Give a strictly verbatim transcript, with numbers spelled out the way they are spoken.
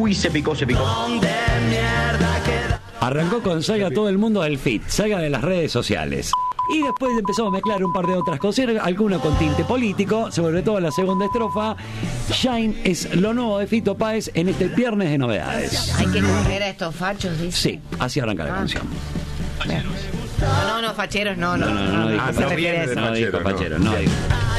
Uy, se picó, se picó. Arrancó con Saga todo el mundo del Fit, Saga de las redes sociales. Y después empezó a mezclar un par de otras cosas, alguna con tinte político, sobre todo la segunda estrofa. Shine es lo nuevo de Fito Páez en este viernes de novedades. Hay que correr a estos fachos, dice. Sí, así arranca la Ah. canción. No, no, no, facheros, no, no. No, no, no, no dijo se refiere a eso. no dijo facheros, no dijo.